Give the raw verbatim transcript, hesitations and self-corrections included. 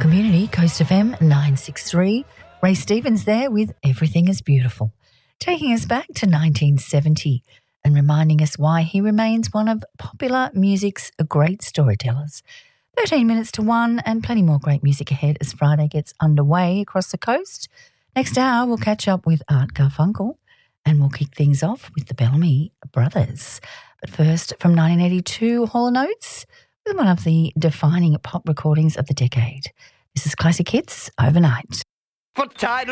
Community, Coast F M nine sixty-three. Ray Stevens there with Everything is Beautiful, taking us back to nineteen seventy and reminding us why he remains one of popular music's great storytellers. thirteen minutes to one and plenty more great music ahead as Friday gets underway across the coast. Next hour, we'll catch up with Art Garfunkel and we'll kick things off with the Bellamy Brothers. But first, from nineteen eighty-two, Hall and Oates with one of the defining pop recordings of the decade. This is Classic Hits Overnight. For title